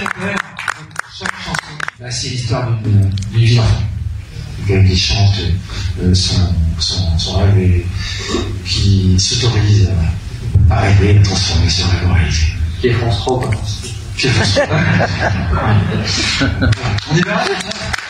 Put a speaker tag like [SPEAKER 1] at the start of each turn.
[SPEAKER 1] après, chaque chanson, bah, c'est l'histoire d'une vie d'enfant. Qui chante son rêve et qui s'autorise à rêver, à transformer ce rêve en réalité.
[SPEAKER 2] Qui est France Trop.
[SPEAKER 1] On y va?